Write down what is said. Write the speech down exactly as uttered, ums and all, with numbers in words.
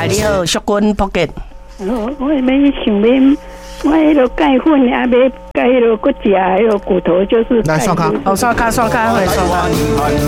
哎，你好，淑君福建。 我我也没想要。我迄个钙粉也要钙迄个骨架，迄个骨头就是。 来刷卡， 哦，刷卡刷卡，会刷卡。